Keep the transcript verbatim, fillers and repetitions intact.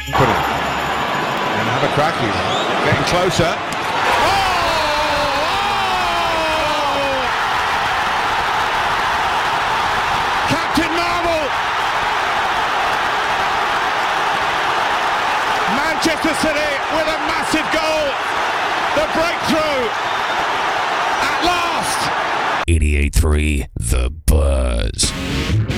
Put it. And have a crack even. Getting closer. Oh! Oh! Captain Marvel! Manchester City with a massive goal. The breakthrough. At last. eighty-eight point three The Buzz.